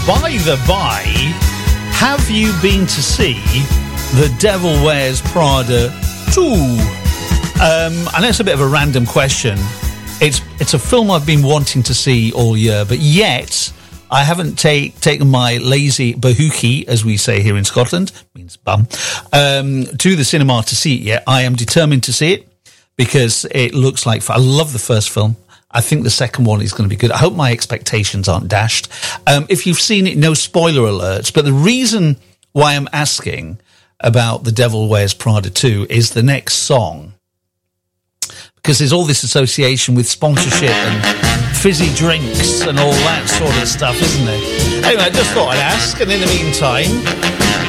By the by, have you been to see The Devil Wears Prada 2? I know it's a bit of a random question. It's a film I've been wanting to see all year, but yet I haven't taken my lazy bahuki, as we say here in Scotland, means bum, to the cinema to see it yet. I am determined to see it because it looks like I love the first film. I think the second one is going to be good. I hope my expectations aren't dashed. If you've seen it, no spoiler alerts. But the reason why I'm asking about The Devil Wears Prada 2 is the next song. Because there's all this association with sponsorship and fizzy drinks and all that sort of stuff, isn't there? Anyway, I just thought I'd ask. And in the meantime,